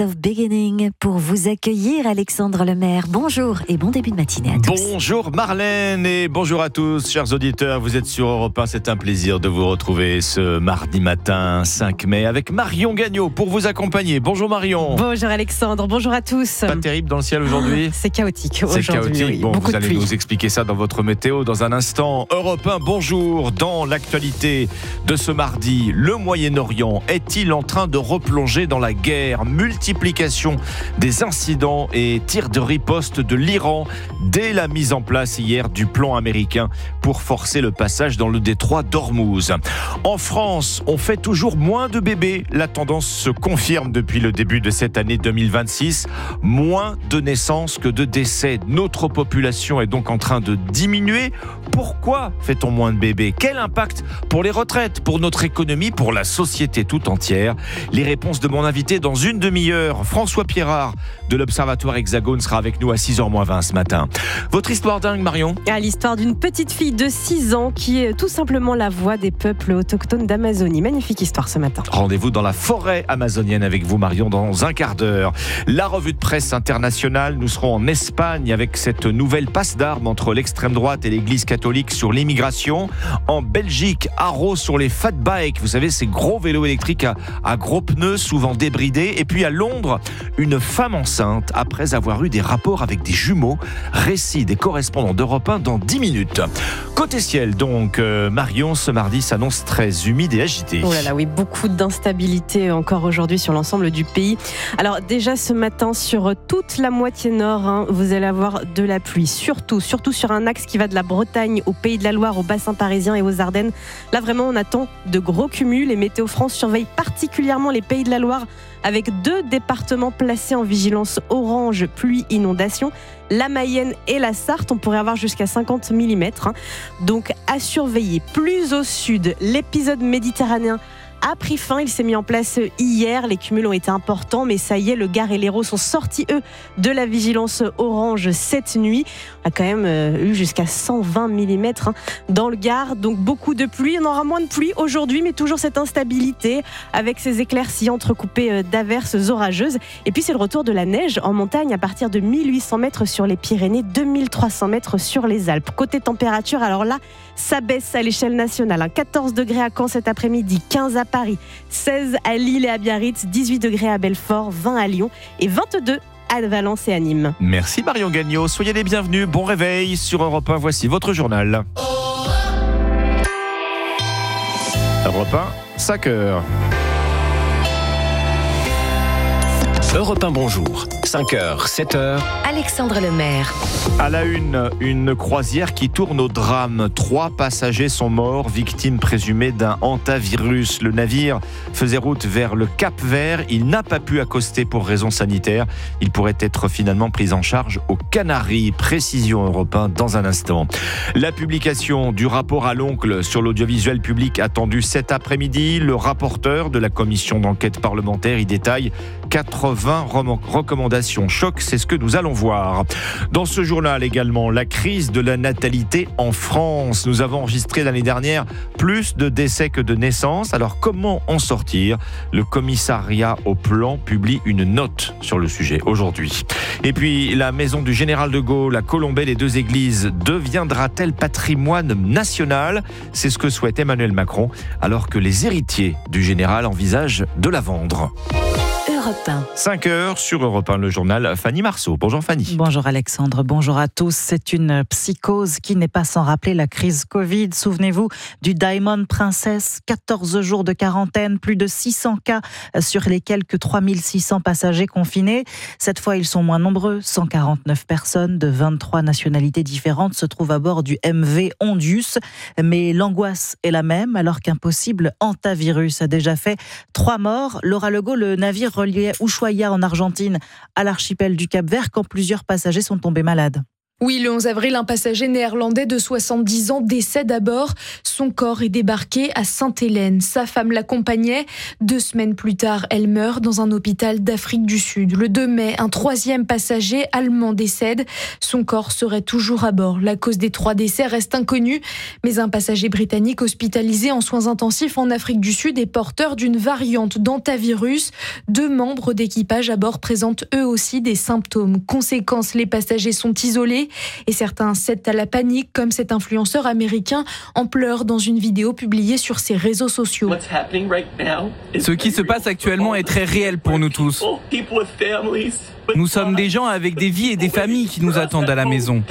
of Beginning pour vous accueillir, Alexandre Lemaire. Bonjour et bon début de matinée à tous. Bonjour Marlène et bonjour à tous, chers auditeurs. Vous êtes sur Europe 1, c'est un plaisir de vous retrouver ce mardi matin 5 mai avec Marion Gagnon pour vous accompagner. Bonjour Marion. Bonjour Alexandre, bonjour à tous. Pas terrible dans le ciel aujourd'hui ? C'est chaotique aujourd'hui. C'est chaotique. Oui. Bon, beaucoup vous de allez pluie. nous expliquer ça dans votre météo dans un instant. Europe 1, bonjour. Dans l'actualité de ce mardi, le Moyen-Orient est-il en train de replonger dans la guerre ? Multiplication des incidents et tirs de riposte de l'Iran dès la mise en place hier du plan américain pour forcer le passage dans le détroit d'Ormuz. En France, on fait toujours moins de bébés. La tendance se confirme depuis le début de cette année 2026. Moins de naissances que de décès. Notre population est donc en train de diminuer. Pourquoi fait-on moins de bébés ? Quel impact pour les retraites, pour notre économie, pour la société tout entière ? Les réponses de mon invité dans une demi-heure. François Pierrard de l'Observatoire Hexagone sera avec nous à 6h-20 ce matin. Votre histoire dingue, Marion ? L'histoire d'une petite fille de 6 ans qui est tout simplement la voix des peuples autochtones d'Amazonie. Magnifique histoire ce matin. Rendez-vous dans la forêt amazonienne avec vous, Marion, dans un quart d'heure. La revue de presse internationale, nous serons en Espagne avec cette nouvelle passe d'armes entre l'extrême droite et l'église catholique sur l'immigration. En Belgique, haro sur les fat bikes, vous savez, ces gros vélos électriques à gros pneus, souvent débridés. Et puis à Londres, une femme enceinte après avoir eu des rapports avec des jumeaux. Récit des correspondants d'Europe 1 dans 10 minutes. Côté ciel, donc, Marion, ce mardi s'annonce très humide et agité. Oh là là, oui, beaucoup d'instabilité encore aujourd'hui sur l'ensemble du pays. Alors déjà ce matin, sur toute la moitié nord, vous allez avoir de la pluie. Surtout sur un axe qui va de la Bretagne au Pays de la Loire, au bassin parisien et aux Ardennes. Là vraiment, on attend de gros cumuls. Et Météo France surveille particulièrement les Pays de la Loire avec 2 départements placés en vigilance orange pluie inondation. La Mayenne et la Sarthe, on pourrait avoir jusqu'à 50 mm. Donc à surveiller. Plus au sud, l'épisode méditerranéen a pris fin, il s'est mis en place hier, les cumuls ont été importants, mais ça y est, le Gard et l'Hérault sont sortis, eux, de la vigilance orange cette nuit. On a quand même eu jusqu'à 120 mm dans le Gard, donc beaucoup de pluie. On aura moins de pluie aujourd'hui, mais toujours cette instabilité avec ces éclaircies entrecoupées d'averses orageuses. Et puis c'est le retour de la neige en montagne à partir de 1800 mètres sur les Pyrénées, 2300 mètres sur les Alpes. Côté température, alors là, ça baisse à l'échelle nationale. 14 degrés à Caen cet après-midi, 15 à Paris, 16 à Lille et à Biarritz, 18 degrés à Belfort, 20 à Lyon et 22 à Valence et à Nîmes. Merci Marion Gagnon, soyez les bienvenus, bon réveil sur Europe 1, voici votre journal. Europe 1, 5h. Europe 1, bonjour. 5h, 7h. Alexandre Lemaire. À la une croisière qui tourne au drame. 3 passagers sont morts, victimes présumées d'un hantavirus. Le navire faisait route vers le Cap-Vert. Il n'a pas pu accoster pour raisons sanitaires. Il pourrait être finalement pris en charge aux Canaries. Précision Europe 1 dans un instant. La publication du rapport à l'oncle sur l'audiovisuel public attendue cet après-midi. Le rapporteur de la commission d'enquête parlementaire y détaille 80 recommandations choc, c'est ce que nous allons voir. Dans ce journal également, la crise de la natalité en France. Nous avons enregistré l'année dernière plus de décès que de naissances. Alors comment en sortir ? Le commissariat au plan publie une note sur le sujet aujourd'hui. Et puis la maison du général de Gaulle à Colombey, les 2 églises, deviendra-t-elle patrimoine national ? C'est ce que souhaite Emmanuel Macron, alors que les héritiers du général envisagent de la vendre. Europe 1. 5h sur Europe 1, le journal Fanny Marceau. Bonjour Fanny. Bonjour Alexandre, bonjour à tous. C'est une psychose qui n'est pas sans rappeler la crise Covid. Souvenez-vous du Diamond Princess, 14 jours de quarantaine, plus de 600 cas sur les quelques 3600 passagers confinés. Cette fois, ils sont moins nombreux. 149 personnes de 23 nationalités différentes se trouvent à bord du MV Ondius. Mais l'angoisse est la même alors qu'un possible hantavirus a déjà fait 3 morts. Laura Legault, le navire reliait Ushuaia en Argentine à l'archipel du Cap-Vert quand plusieurs passagers sont tombés malades. Oui, le 11 avril, un passager néerlandais de 70 ans décède à bord. Son corps est débarqué à Sainte-Hélène. Sa femme l'accompagnait. 2 semaines plus tard, elle meurt dans un hôpital d'Afrique du Sud. Le 2 mai, un 3e passager allemand décède. Son corps serait toujours à bord. La cause des 3 décès reste inconnue. Mais un passager britannique hospitalisé en soins intensifs en Afrique du Sud est porteur d'une variante d'hantavirus. 2 membres d'équipage à bord présentent eux aussi des symptômes. Conséquence, les passagers sont isolés. Et certains cèdent à la panique, comme cet influenceur américain en pleurs dans une vidéo publiée sur ses réseaux sociaux. Ce qui se passe actuellement est très réel pour nous tous. Nous sommes des gens avec des vies et des familles qui nous attendent à la maison.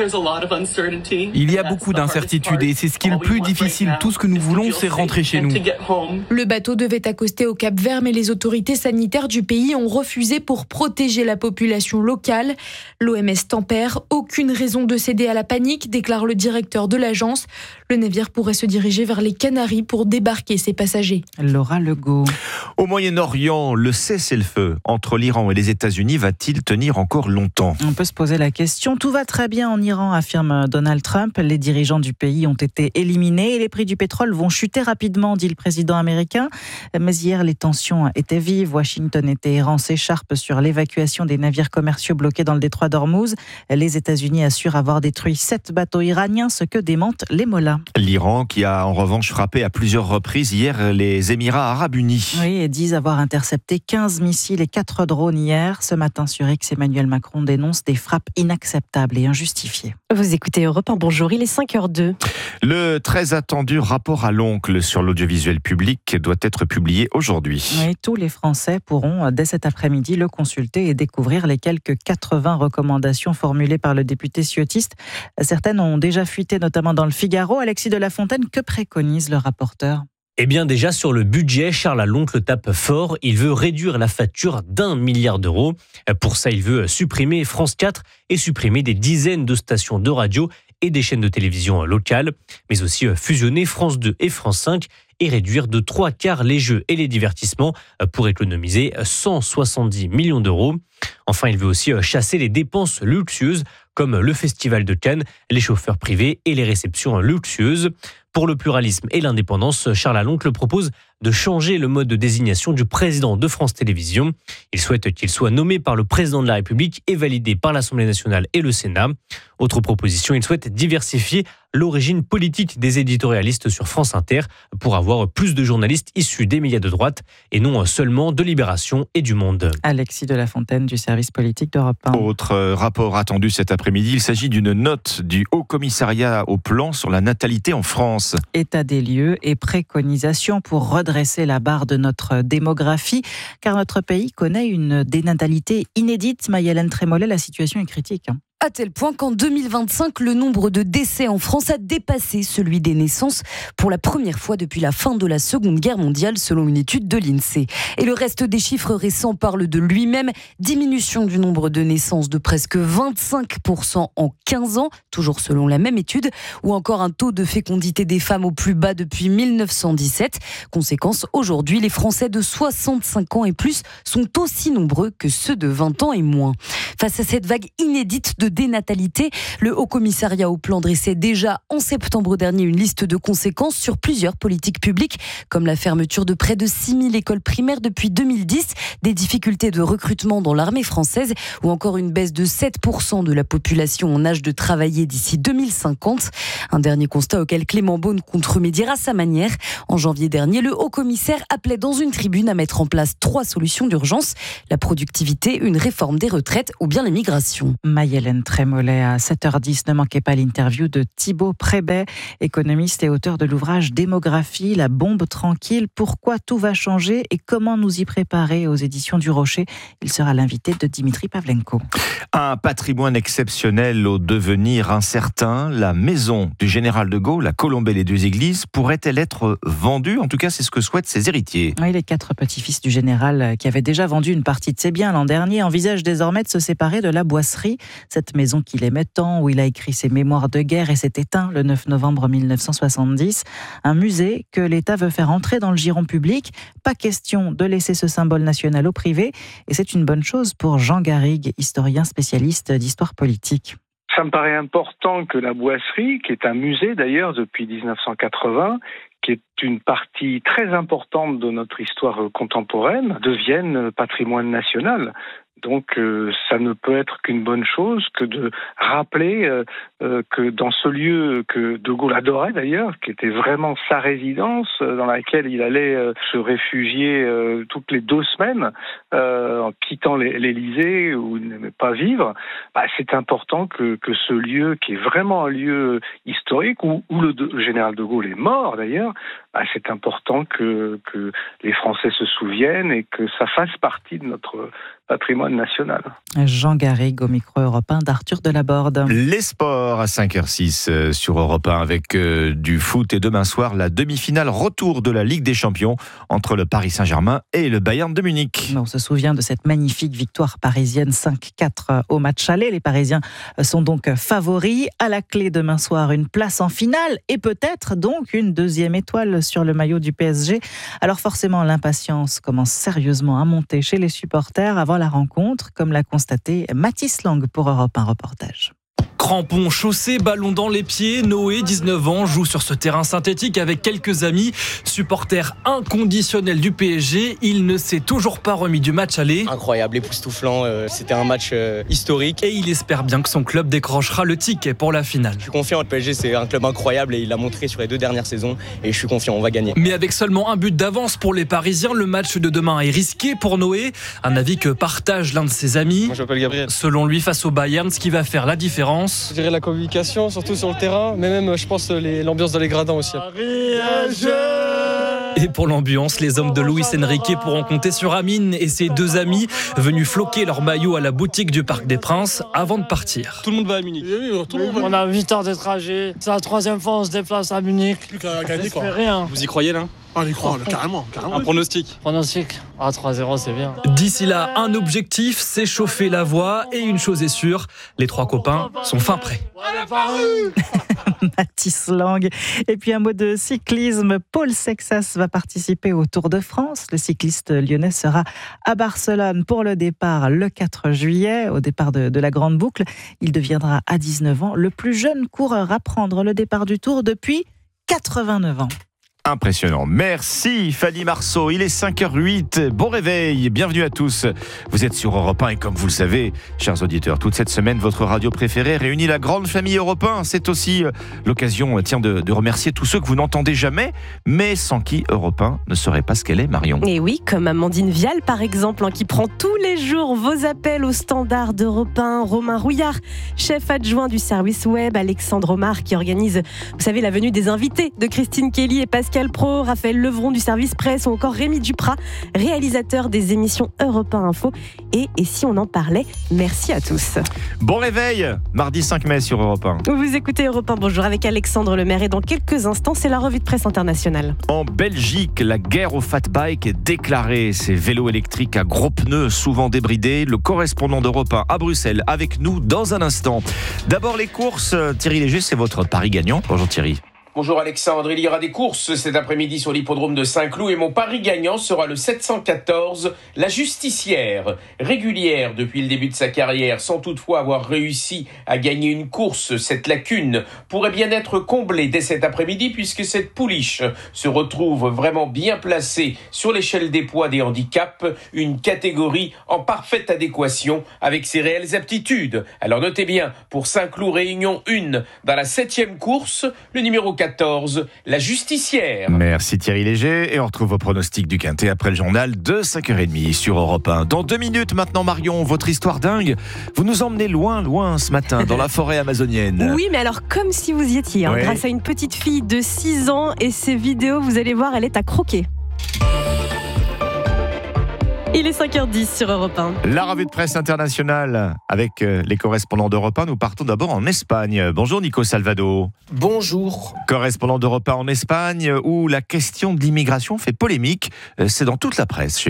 Il y a beaucoup d'incertitudes et c'est ce qui est le plus difficile. Tout ce que nous voulons, c'est rentrer chez nous. Le bateau devait accoster au Cap-Vert, mais les autorités sanitaires du pays ont refusé pour protéger la population locale. L'OMS tempère, aucune raison de céder à la panique, déclare le directeur de l'agence. Le navire pourrait se diriger vers les Canaries pour débarquer ses passagers. Laura Legault. Au Moyen-Orient, le cessez-le-feu entre l'Iran et les États-Unis va-t-il tenir encore longtemps ? On peut se poser la question. Tout va très bien en Iran, affirme Donald Trump. Les dirigeants du pays ont été éliminés et les prix du pétrole vont chuter rapidement, dit le président américain. Mais hier, les tensions étaient vives. Washington et Téhéran s'écharpent sur l'évacuation des navires commerciaux bloqués dans le détroit d'Ormuz. Les États-Unis assurent avoir détruit 7 bateaux iraniens, ce que démentent les mollahs. L'Iran qui a en revanche frappé à plusieurs reprises hier les Émirats arabes unis. Oui, et disent avoir intercepté 15 missiles et 4 drones hier. Ce matin sur X, Emmanuel Macron dénonce des frappes inacceptables et injustifiées. Vous écoutez Europe 1, bonjour, il est 5h02. Le très attendu rapport à l'oncle sur l'audiovisuel public doit être publié aujourd'hui. Oui, tous les Français pourront dès cet après-midi le consulter et découvrir les quelques 80 recommandations formulées par le député ciotiste. Certaines ont déjà fuité, notamment dans le Figaro. Alexis de la Fontaine, que préconise le rapporteur ? Eh bien déjà sur le budget, Charles Aloncle tape fort. Il veut réduire la facture d'1 milliard d'euros. Pour ça, il veut supprimer France 4 et supprimer des dizaines de stations de radio et des chaînes de télévision locales, mais aussi fusionner France 2 et France 5 et réduire de 3/4 les jeux et les divertissements pour économiser 170 millions d'euros. Enfin, il veut aussi chasser les dépenses luxueuses comme le Festival de Cannes, les chauffeurs privés et les réceptions luxueuses. Pour le pluralisme et l'indépendance, Charles Aloncle propose de changer le mode de désignation du président de France Télévisions. Il souhaite qu'il soit nommé par le président de la République et validé par l'Assemblée nationale et le Sénat. Autre proposition, il souhaite diversifier l'origine politique des éditorialistes sur France Inter pour avoir plus de journalistes issus des médias de droite et non seulement de Libération et du Monde. Alexis de la Fontaine du service politique d'Europe 1. Autre rapport attendu cet après-midi, il s'agit d'une note du Haut Commissariat au plan sur la natalité en France. État des lieux et préconisations pour redresser la barre de notre démographie, car notre pays connaît une dénatalité inédite. Maï-Hélène Trémollet, la situation est critique. À tel point qu'en 2025, le nombre de décès en France a dépassé celui des naissances pour la première fois depuis la fin de la Seconde Guerre mondiale, selon une étude de l'INSEE. Et le reste des chiffres récents parle de lui-même. Diminution du nombre de naissances de presque 25% en 15 ans, toujours selon la même étude, ou encore un taux de fécondité des femmes au plus bas depuis 1917. Conséquence, aujourd'hui, les Français de 65 ans et plus sont aussi nombreux que ceux de 20 ans et moins. Face à cette vague inédite de dénatalité, le Haut Commissariat au plan dressait déjà en septembre dernier une liste de conséquences sur plusieurs politiques publiques, comme la fermeture de près de 6000 écoles primaires depuis 2010, des difficultés de recrutement dans l'armée française ou encore une baisse de 7% de la population en âge de travailler d'ici 2050. Un dernier constat auquel Clément Beaune compte remédier à sa manière. En janvier dernier, le Haut-Commissaire appelait dans une tribune à mettre en place 3 solutions d'urgence: la productivité, une réforme des retraites ou bien l'immigration. Maï-Hélène Trémollet à 7h10. Ne manquez pas l'interview de Thibaut Prébet, économiste et auteur de l'ouvrage Démographie, la bombe tranquille. Pourquoi tout va changer et comment nous y préparer, aux éditions du Rocher. Il sera l'invité de Dimitri Pavlenko. Un patrimoine exceptionnel au devenir incertain. La maison du général de Gaulle, la Colombelle et 2 églises, pourrait-elle être vendue? En tout cas, c'est ce que souhaitent ses héritiers. Oui, les 4 petits-fils du général, qui avaient déjà vendu une partie de ses biens l'an dernier, envisagent désormais de se séparer de la Boisserie. Cette maison qu'il aimait tant, où il a écrit ses mémoires de guerre et s'est éteint le 9 novembre 1970. Un musée que l'État veut faire entrer dans le giron public. Pas question de laisser ce symbole national au privé. Et c'est une bonne chose pour Jean Garrigue, historien spécialiste d'histoire politique. Ça me paraît important que la boisserie, qui est un musée d'ailleurs depuis 1980, qui est une partie très importante de notre histoire contemporaine, devienne patrimoine national. Donc ça ne peut être qu'une bonne chose que de rappeler que dans ce lieu que De Gaulle adorait d'ailleurs, qui était vraiment sa résidence, dans laquelle il allait se réfugier toutes les 2 semaines en quittant l'Élysée où il n'aimait pas vivre, c'est important que ce lieu, qui est vraiment un lieu historique, où le général De Gaulle est mort d'ailleurs, c'est important que les Français se souviennent et que ça fasse partie de notre patrimoine national. Jean Garrigue au micro européen d'Arthur Delaborde. Les sports à 5h06 sur Europe 1 avec du foot et demain soir la demi-finale retour de la Ligue des Champions entre le Paris Saint-Germain et le Bayern de Munich. On se souvient de cette magnifique victoire parisienne 5-4 au match aller. Les Parisiens sont donc favoris. À la clé demain soir, une place en finale et peut-être donc une 2e étoile sur le maillot du PSG. Alors forcément, l'impatience commence sérieusement à monter chez les supporters avant la rencontre, comme l'a constaté Mathis Lang pour Europe 1 Reportage. Crampons, chaussées, ballon dans les pieds, Noé, 19 ans, joue sur ce terrain synthétique avec quelques amis. Supporter inconditionnel du PSG, il ne s'est toujours pas remis du match aller. Incroyable, époustouflant, c'était un match historique. Et il espère bien que son club décrochera le ticket pour la finale. Je suis confiant, le PSG c'est un club incroyable et il l'a montré sur les 2 dernières saisons et je suis confiant, on va gagner. Mais avec seulement un but d'avance pour les Parisiens, le match de demain est risqué pour Noé. Un avis que partage l'un de ses amis. Moi je m'appelle Gabriel. Selon lui, face au Bayern, ce qui va faire la différence, je dirais la communication, surtout sur le terrain, mais même, je pense, l'ambiance dans les gradins aussi. Et pour l'ambiance, les hommes de Luis Enrique pourront compter sur Amine et ses 2 amis venus floquer leur maillot à la boutique du Parc des Princes avant de partir. Tout le monde va à Munich. On a 8 heures de trajet. C'est la 3e fois on se déplace à Munich. Plus qu'à gagner, quoi. Rien. Vous y croyez là ? On y croit, carrément. Un pronostic. 3-0, c'est bien. D'ici là, un objectif, s'échauffer la voix. Et une chose est sûre, les 3 copains sont fin prêts. Mathis Lang. Et puis un mot de cyclisme. Paul Sexas va participer au Tour de France. Le cycliste lyonnais sera à Barcelone pour le départ le 4 juillet, au départ de la Grande Boucle. Il deviendra à 19 ans le plus jeune coureur à prendre le départ du Tour depuis 89 ans. Impressionnant. Merci Fanny Marceau. Il est 5h08. Bon réveil. Bienvenue à tous. Vous êtes sur Europe 1 et comme vous le savez, chers auditeurs, toute cette semaine, votre radio préférée réunit la grande famille Europe 1. C'est aussi l'occasion de remercier tous ceux que vous n'entendez jamais, mais sans qui Europe 1 ne serait pas ce qu'elle est, Marion. Et oui, comme Amandine Vial par exemple, qui prend tous les jours vos appels au standard d'Europe 1, Romain Rouillard, chef adjoint du service web, Alexandre Omar qui organise, vous savez, la venue des invités de Christine Kelly et Pascal Pro, Raphaël Levron du service presse ou encore Rémi Duprat, réalisateur des émissions Europe 1 Info. Et si on en parlait, merci à tous. Bon réveil, mardi 5 mai sur Europe 1. Vous écoutez Europe 1 Bonjour avec Alexandre Lemaire et dans quelques instants, c'est la revue de presse internationale. En Belgique, la guerre au fat bike est déclarée. Ces vélos électriques à gros pneus, souvent débridés. Le correspondant d'Europe 1 à Bruxelles avec nous dans un instant. D'abord les courses. Thierry Léger, c'est votre pari gagnant. Bonjour Thierry. Bonjour Alexandre, il y aura des courses cet après-midi sur l'hippodrome de Saint-Cloud et mon pari gagnant sera le 714, la Justicière. Régulière depuis le début de sa carrière, sans toutefois avoir réussi à gagner une course, cette lacune pourrait bien être comblée dès cet après-midi puisque cette pouliche se retrouve vraiment bien placée sur l'échelle des poids des handicaps, une catégorie en parfaite adéquation avec ses réelles aptitudes. Alors notez bien, pour Saint-Cloud Réunion 1, dans la 7e course, le numéro 14, la Justicière. Merci Thierry Léger et on retrouve vos pronostics du Quintet après le journal de 5h30 sur Europe 1. Dans 2 minutes maintenant Marion, votre histoire dingue, vous nous emmenez loin ce matin dans la forêt amazonienne. Oui mais alors comme si vous y étiez, oui. Grâce à une petite fille de 6 ans et ses vidéos, vous allez voir, elle est à croquer. Il est 5h10 sur Europe 1. La revue de presse internationale avec les correspondants d'Europe 1. Nous partons d'abord en Espagne. Bonjour Nico Salvado. Bonjour. Correspondant d'Europe 1 en Espagne où la question de l'immigration fait polémique. C'est dans toute la presse chez vous.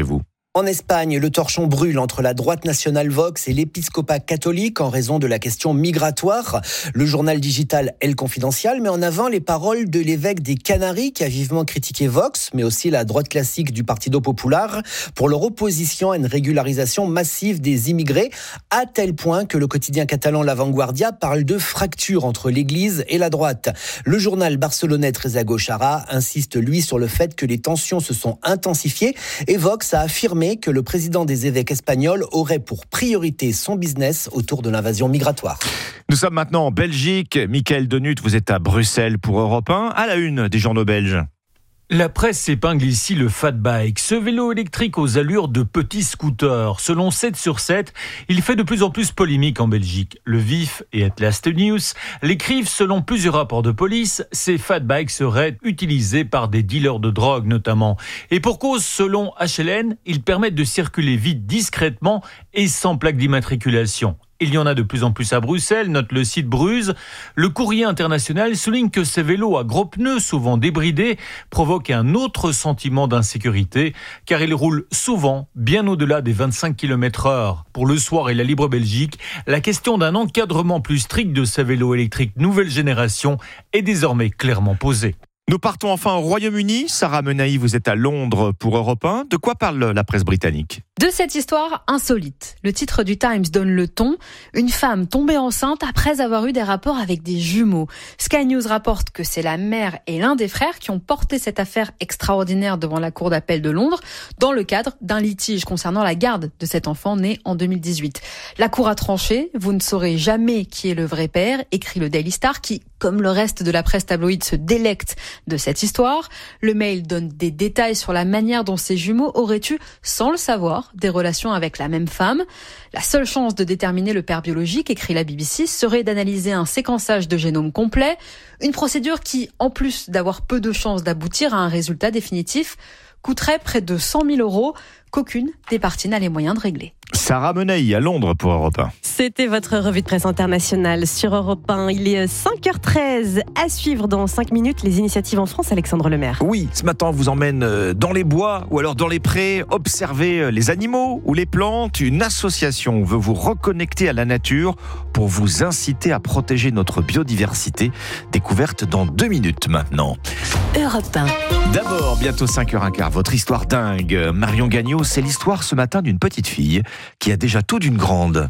En Espagne, le torchon brûle entre la droite nationale Vox et l'épiscopat catholique en raison de la question migratoire. Le journal digital El Confidencial met en avant les paroles de l'évêque des Canaries qui a vivement critiqué Vox, mais aussi la droite classique du Partido Popular pour leur opposition à une régularisation massive des immigrés, à tel point que le quotidien catalan La Vanguardia parle de fracture entre l'église et la droite. Le journal barcelonais Trezeguet Xara insiste lui sur le fait que les tensions se sont intensifiées et Vox a affirmé que le président des évêques espagnols aurait pour priorité son business autour de l'invasion migratoire. Nous sommes maintenant en Belgique. Michael Denut, vous êtes à Bruxelles pour Europe 1, à la une des journaux belges. La presse épingle ici le fat bike, ce vélo électrique aux allures de petits scooters. Selon 7 sur 7, il fait de plus en plus polémique en Belgique. Le Vif et Atlas News l'écrivent selon plusieurs rapports de police, ces fat bikes seraient utilisés par des dealers de drogue notamment. Et pour cause, selon HLN, ils permettent de circuler vite, discrètement et sans plaque d'immatriculation. Il y en a de plus en plus à Bruxelles, note le site Bruse. Le Courrier international souligne que ces vélos à gros pneus, souvent débridés, provoquent un autre sentiment d'insécurité, car ils roulent souvent bien au-delà des 25 km/h. Pour Le Soir et la Libre Belgique, la question d'un encadrement plus strict de ces vélos électriques nouvelle génération est désormais clairement posée. Nous partons enfin au Royaume-Uni. Sarah Menaï, vous êtes à Londres pour Europe 1. De quoi parle la presse britannique ? De cette histoire insolite. Le titre du Times donne le ton. Une femme tombée enceinte après avoir eu des rapports avec des jumeaux. Sky News rapporte que c'est la mère et l'un des frères qui ont porté cette affaire extraordinaire devant la cour d'appel de Londres dans le cadre d'un litige concernant la garde de cet enfant né en 2018. La cour a tranché. Vous ne saurez jamais qui est le vrai père, écrit le Daily Star qui, comme le reste de la presse tabloïde, se délecte de cette histoire. Le Mail donne des détails sur la manière dont ces jumeaux auraient eu, sans le savoir, des relations avec la même femme. La seule chance de déterminer le père biologique, écrit la BBC, serait d'analyser un séquençage de génome complet. Une procédure qui, en plus d'avoir peu de chances d'aboutir à un résultat définitif, coûterait près de 100 000 € qu'aucune des parties n'a les moyens de régler. Sarah Menaï à Londres pour Europe 1. C'était votre revue de presse internationale sur Europe 1. Il est 5h13. À suivre dans 5 minutes les initiatives en France, Alexandre Lemaire. Oui, ce matin on vous emmène dans les bois ou alors dans les prés, observer les animaux ou les plantes. Une association veut vous reconnecter à la nature pour vous inciter à protéger notre biodiversité. Découverte dans 2 minutes maintenant. Europe 1. D'abord, bientôt 5h15, votre histoire dingue. Marion Gagnon, c'est l'histoire ce matin d'une petite fille qui a déjà tout d'une grande.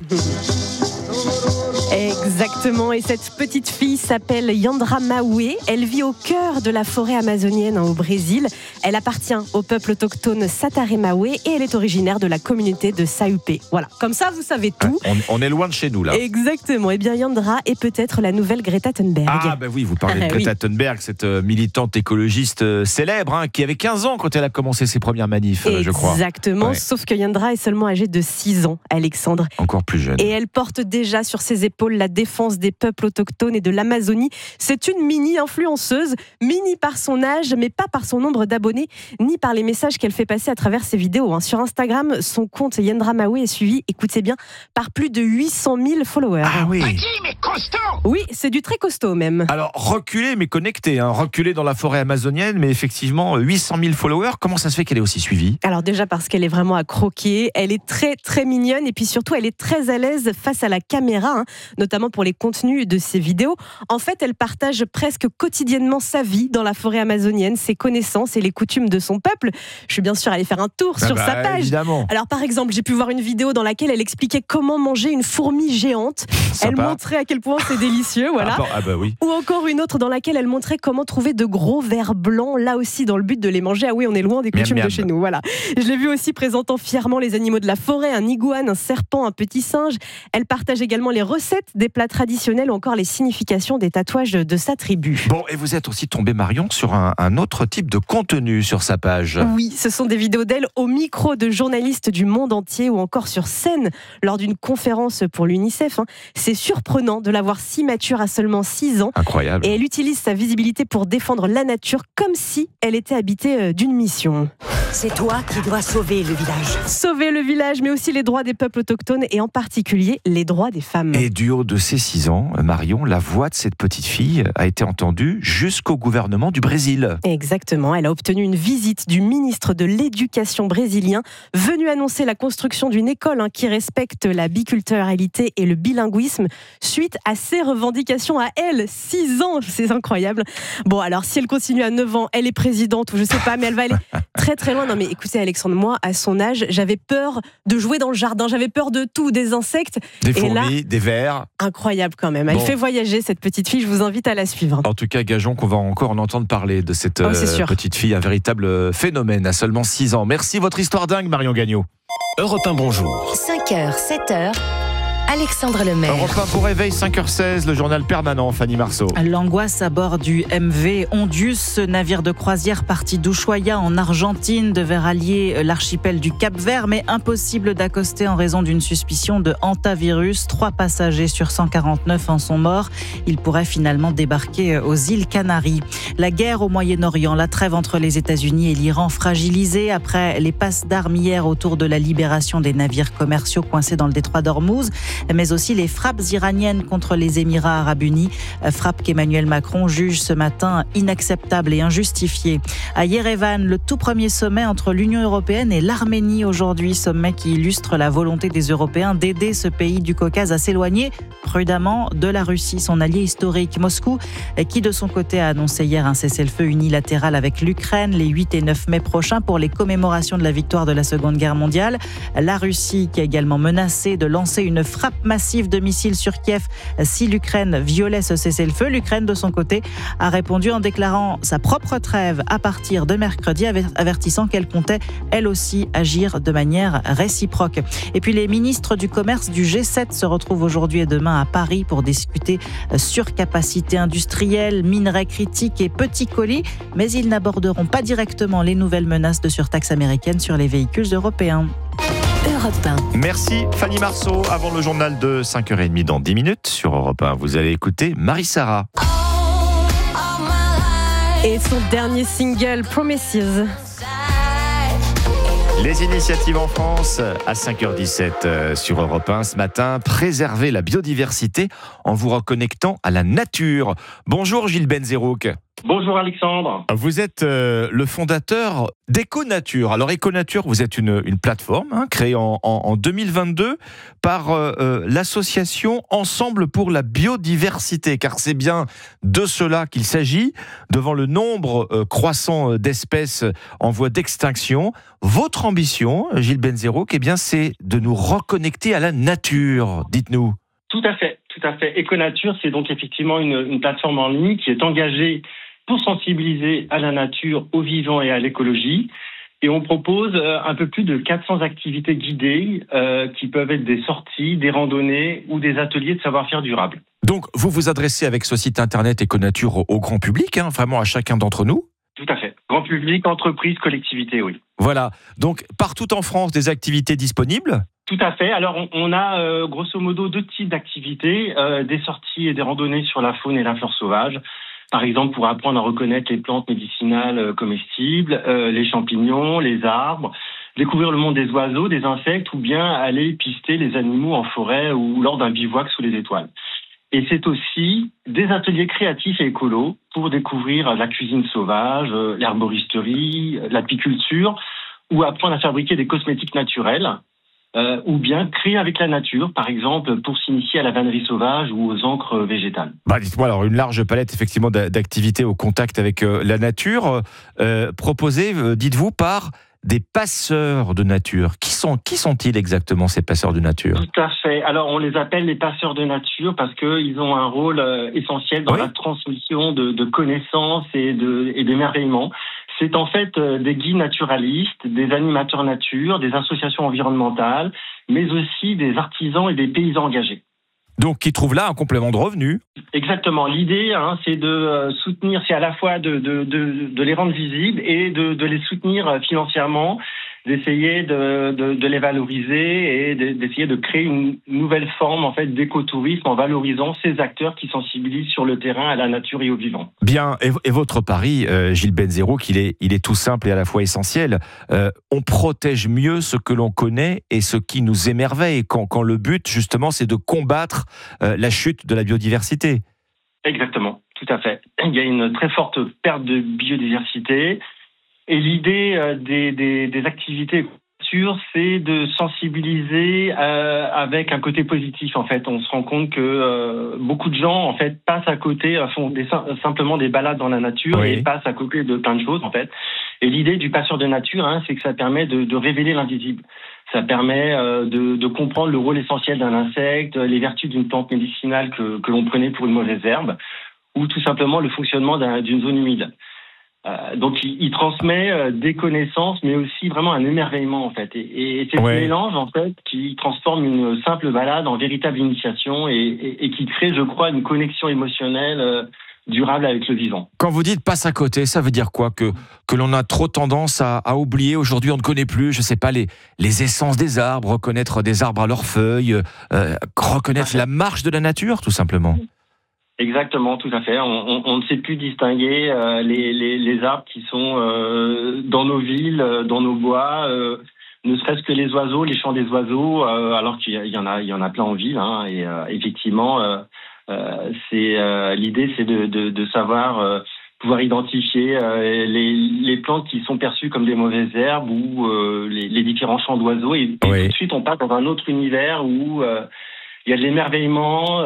Exactement, et cette petite fille s'appelle Yandra Maoué. Elle vit au cœur de la forêt amazonienne au Brésil. Elle appartient au peuple autochtone Satare Maoué et elle est originaire de la communauté de Saupé. Voilà, comme ça vous savez tout. On est loin de chez nous là. Exactement, et bien Yandra est peut-être la nouvelle Greta Thunberg. Ah ben oui, vous parlez de Greta Thunberg, cette militante écologiste célèbre qui avait 15 ans quand elle a commencé ses premières manifs, je crois. Exactement, ouais. Sauf que Yandra est seulement âgée de 6 ans, Alexandre. Encore plus jeune. Et elle porte déjà sur ses épaules la défense des peuples autochtones et de l'Amazonie. C'est une mini-influenceuse, mini par son âge, mais pas par son nombre d'abonnés, ni par les messages qu'elle fait passer à travers ses vidéos. Sur Instagram, son compte Yandra Maoué est suivi, écoutez bien, par plus de 800 000 followers. Ah oui. Petit mais costaud. Oui, c'est du très costaud même. Alors, reculé mais connecté, reculé dans la forêt amazonienne, mais effectivement 800 000 followers. Comment ça se fait qu'elle est aussi suivie ? Alors déjà parce qu'elle est vraiment à croquer, elle est très très mignonne et puis surtout elle est très à l'aise face à la caméra, notamment pour les contenus de ses vidéos. En fait, elle partage presque quotidiennement sa vie dans la forêt amazonienne, ses connaissances et les coutumes de son peuple. Je suis bien sûr allée faire un tour sur sa page. Évidemment. Alors par exemple, j'ai pu voir une vidéo dans laquelle elle expliquait comment manger une fourmi géante. Sympa. Elle montrait à quel point c'est délicieux, voilà. Ah bah oui. Ou encore une autre dans laquelle elle montrait comment trouver de gros vers blancs, là aussi dans le but de les manger. Ah oui, on est loin des coutumes de chez nous, voilà. Je l'ai vue aussi présentant fièrement les animaux de la forêt, un iguane, un serpent, un petit singe. Elle partage également les recettes des plats traditionnels ou encore les significations des tatouages de sa tribu. Bon, et vous êtes aussi tombé, Marion, sur un autre type de contenu sur sa page. Oui, ce sont des vidéos d'elle au micro de journalistes du monde entier ou encore sur scène lors d'une conférence pour l'UNICEF. C'est surprenant de la voir si mature à seulement 6 ans. Incroyable. Et elle utilise sa visibilité pour défendre la nature comme si elle était habitée d'une mission. C'est toi qui dois sauver le village. Sauver le village, mais aussi les droits des peuples autochtones et en particulier les droits des femmes. Et du haut de ses 6 ans, Marion, la voix de cette petite fille a été entendue jusqu'au gouvernement du Brésil. Exactement, elle a obtenu une visite du ministre de l'Éducation brésilien, venu annoncer la construction d'une école qui respecte la biculturalité et le bilinguisme, suite à ses revendications à elle. 6 ans, c'est incroyable. Bon, alors si elle continue à 9 ans, elle est présidente ou je sais pas, mais elle va aller très très loin. Non mais écoutez Alexandre, moi à son âge, j'avais peur de jouer dans le jardin, j'avais peur de tout, des insectes. Des fourmis, des vers. Incroyable quand même. Elle fait voyager cette petite fille, je vous invite à la suivre. En tout cas, gageons qu'on va encore en entendre parler de cette petite fille, un véritable phénomène à seulement 6 ans. Merci, votre histoire dingue, Marion Gagnon. Europe 1, bonjour. 5h, 7h. Alexandre Lemaire. Europe 1 pour réveil, 5h16, le journal permanent, Fanny Marceau. L'angoisse à bord du MV Ondius, ce navire de croisière parti d'Ushuaia en Argentine, devait rallier l'archipel du Cap-Vert, mais impossible d'accoster en raison d'une suspicion de hantavirus. 3 passagers sur 149 en sont morts. Ils pourraient finalement débarquer aux îles Canaries. La guerre au Moyen-Orient, la trêve entre les États-Unis et l'Iran fragilisée après les passes d'armes hier autour de la libération des navires commerciaux coincés dans le détroit d'Ormuz, mais aussi les frappes iraniennes contre les Émirats arabes unis, frappes qu'Emmanuel Macron juge ce matin inacceptables et injustifiées. À Yerevan, le tout premier sommet entre l'Union européenne et l'Arménie aujourd'hui, sommet qui illustre la volonté des Européens d'aider ce pays du Caucase à s'éloigner prudemment de la Russie, son allié historique. Moscou, qui de son côté a annoncé hier un cessez-le-feu unilatéral avec l'Ukraine les 8 et 9 mai prochains pour les commémorations de la victoire de la Seconde Guerre mondiale. La Russie qui a également menacé de lancer une frappe massive de missiles sur Kiev si l'Ukraine violait ce cessez-le-feu. L'Ukraine, de son côté, a répondu en déclarant sa propre trêve à partir de mercredi, avertissant qu'elle comptait, elle aussi, agir de manière réciproque. Et puis les ministres du commerce du G7 se retrouvent aujourd'hui et demain à Paris pour discuter surcapacité industrielle, minerais critiques et petits colis, mais ils n'aborderont pas directement les nouvelles menaces de surtaxe américaine sur les véhicules européens. Europe 1. Merci Fanny Marceau. Avant le journal de 5h30 dans 10 minutes sur Europe 1, vous allez écouter Marie-Sara. Et son dernier single, Promises. Les initiatives en France à 5h17 sur Europe 1 ce matin. Préserver la biodiversité en vous reconnectant à la nature. Bonjour Gilles Benzerouk. Bonjour Alexandre. Vous êtes le fondateur d'Econature. Alors Econature, vous êtes une plateforme créée en 2022 par l'association Ensemble pour la biodiversité, car c'est bien de cela qu'il s'agit. Devant le nombre croissant d'espèces en voie d'extinction, votre ambition, Gilles Benzerouk, c'est de nous reconnecter à la nature. Dites-nous. Tout à fait. Econature, c'est donc effectivement une plateforme en ligne qui est engagée pour sensibiliser à la nature, aux vivants et à l'écologie. Et on propose un peu plus de 400 activités guidées qui peuvent être des sorties, des randonnées ou des ateliers de savoir-faire durable. Donc, vous vous adressez avec ce site internet Econature au grand public, vraiment à chacun d'entre nous ? Tout à fait. Grand public, entreprise, collectivité, oui. Voilà. Donc, partout en France, des activités disponibles ? Tout à fait. Alors, on a grosso modo 2 types d'activités, des sorties et des randonnées sur la faune et la flore sauvage. Par exemple, pour apprendre à reconnaître les plantes médicinales comestibles, les champignons, les arbres, découvrir le monde des oiseaux, des insectes, ou bien aller pister les animaux en forêt ou lors d'un bivouac sous les étoiles. Et c'est aussi des ateliers créatifs et écolos pour découvrir la cuisine sauvage, l'herboristerie, l'apiculture, ou apprendre à fabriquer des cosmétiques naturels. Ou bien créer avec la nature, par exemple, pour s'initier à la vannerie sauvage ou aux encres végétales. Dites-moi alors, une large palette effectivement d'activités au contact avec la nature, proposée, dites-vous, par des passeurs de nature. Qui sont-ils exactement, ces passeurs de nature ? Tout à fait. Alors, on les appelle les passeurs de nature parce qu'ils ont un rôle essentiel dans la transmission de connaissances et d'émerveillement. C'est en fait des guides naturalistes, des animateurs nature, des associations environnementales, mais aussi des artisans et des paysans engagés. Donc, qui trouvent là un complément de revenu. Exactement. L'idée, c'est de soutenir, c'est à la fois de les rendre visibles et de les soutenir financièrement d'essayer de les valoriser et d'essayer de créer une nouvelle forme en fait d'écotourisme en valorisant ces acteurs qui sensibilisent sur le terrain à la nature et aux vivants. Bien, et votre pari, Gilles Benzerouk, il est tout simple et à la fois essentiel. On protège mieux ce que l'on connaît et ce qui nous émerveille quand le but justement c'est de combattre la chute de la biodiversité. Exactement, tout à fait. Il y a une très forte perte de biodiversité. Et l'idée des activités nature, c'est de sensibiliser avec un côté positif. En fait, on se rend compte que beaucoup de gens en fait passent à côté, font simplement des balades dans la nature et passent à côté de plein de choses en fait. Et l'idée du passeur de nature, c'est que ça permet de révéler l'invisible. Ça permet de comprendre le rôle essentiel d'un insecte, les vertus d'une plante médicinale que l'on prenait pour une mauvaise herbe, ou tout simplement le fonctionnement d'une zone humide. Donc il transmet des connaissances, mais aussi vraiment un émerveillement en fait. Et c'est ce mélange en fait qui transforme une simple balade en véritable initiation et qui crée, je crois, une connexion émotionnelle durable avec le vivant. Quand vous dites passe à côté, ça veut dire quoi? Que l'on a trop tendance à oublier. Aujourd'hui, on ne connaît plus, je sais pas, les essences des arbres, reconnaître des arbres à leurs feuilles, reconnaître la marche de la nature, tout simplement. Exactement, tout à fait. On ne sait plus distinguer les arbres qui sont dans nos villes, dans nos bois, ne serait-ce que les oiseaux, les chants des oiseaux, alors qu'il y en a plein en ville. Et effectivement, l'idée, c'est de savoir pouvoir identifier les plantes qui sont perçues comme des mauvaises herbes ou les différents chants d'oiseaux. Et tout de suite, on part dans un autre univers où il y a de l'émerveillement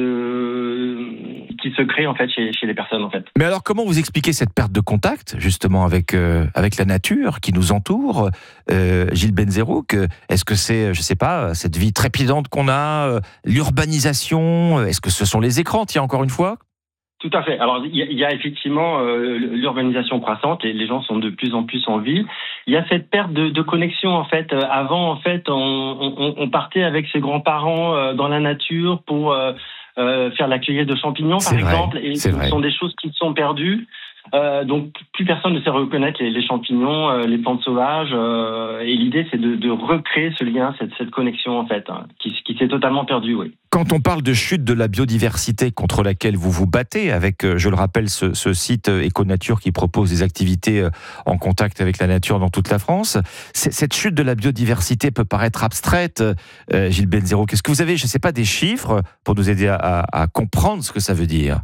qui se crée en fait chez les personnes en fait. Mais alors comment vous expliquez cette perte de contact justement avec la nature qui nous entoure, Gilles Benzerouk? Est-ce que c'est, je sais pas, cette vie trépidante qu'on a, l'urbanisation? Est-ce que ce sont les écrans, tiens, encore une fois? Tout à fait. Alors, il y a effectivement l'urbanisation croissante et les gens sont de plus en plus en ville. Il y a cette perte de connexion, en fait. Avant, en fait, on partait avec ses grands-parents dans la nature pour faire la cueillette de champignons, par exemple. Et ce sont des choses qui sont perdues. Donc, plus personne ne sait reconnaître les champignons, les plantes sauvages. Et l'idée, c'est de recréer ce lien, cette connexion, en fait, qui s'est totalement perdue, oui. Quand on parle de chute de la biodiversité contre laquelle vous vous battez, avec, je le rappelle, ce site Éconature qui propose des activités en contact avec la nature dans toute la France, cette chute de la biodiversité peut paraître abstraite, Gilles Benzerouk. Est-ce que vous avez, je ne sais pas, des chiffres pour nous aider à comprendre ce que ça veut dire?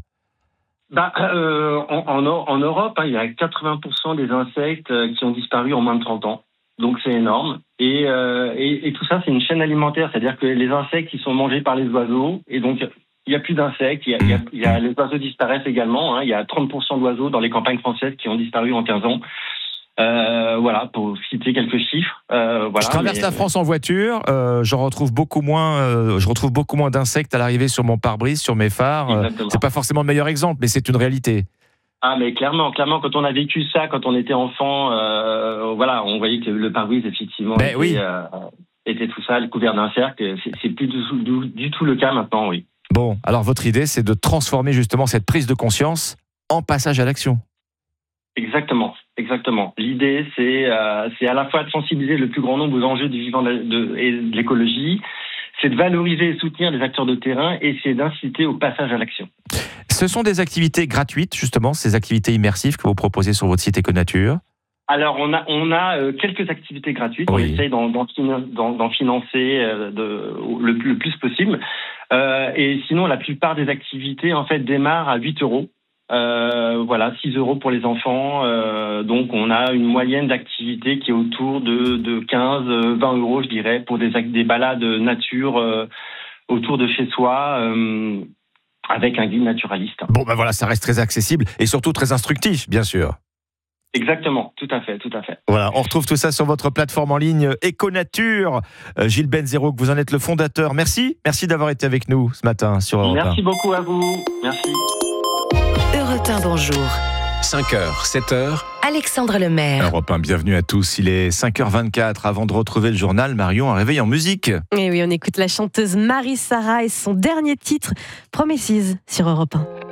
En Europe, il y a 80% des insectes qui ont disparu en moins de 30 ans. Donc c'est énorme. Et tout ça, c'est une chaîne alimentaire. C'est-à-dire que les insectes, ils sont mangés par les oiseaux. Et donc, il n'y a plus d'insectes. Les oiseaux disparaissent également. Il y a 30% d'oiseaux dans les campagnes françaises qui ont disparu en 15 ans. Voilà, pour citer quelques chiffres. Je traverse la France en voiture, je retrouve beaucoup moins d'insectes à l'arrivée sur mon pare-brise, sur mes phares. C'est pas forcément le meilleur exemple, mais c'est une réalité. Ah, mais clairement, quand on a vécu ça, quand on était enfant, on voyait que le pare-brise, effectivement, était tout ça, couvert d'un cercle. C'est plus du tout le cas maintenant, oui. Bon, alors votre idée, c'est de transformer justement cette prise de conscience en passage à l'action. Exactement. L'idée, c'est à la fois de sensibiliser le plus grand nombre aux enjeux du vivant et de l'écologie, c'est de valoriser et soutenir les acteurs de terrain et c'est d'inciter au passage à l'action. Ce sont des activités gratuites, justement, ces activités immersives que vous proposez sur votre site Éconature? Alors, on a quelques activités gratuites. On essaye d'en financer le plus possible. Et sinon, la plupart des activités, en fait, démarrent à 8 €. 6 € pour les enfants. Donc, on a une moyenne d'activité qui est autour de 15-20 €, je dirais, pour des balades nature autour de chez soi, avec un guide naturaliste. Bon, voilà, ça reste très accessible et surtout très instructif, bien sûr. Exactement, tout à fait. Voilà, on retrouve tout ça sur votre plateforme en ligne Éconature. Gilles Benzerouk, vous en êtes le fondateur. Merci d'avoir été avec nous ce matin sur Europe 1. Merci beaucoup à vous. Merci. Europe 1, bonjour. 5h, 7h. Alexandre Lemaire. Europe 1, bienvenue à tous. Il est 5h24. Avant de retrouver le journal, Marion, un réveil en musique. Et oui, on écoute la chanteuse Marie Sarah et son dernier titre, Promises, sur Europe 1.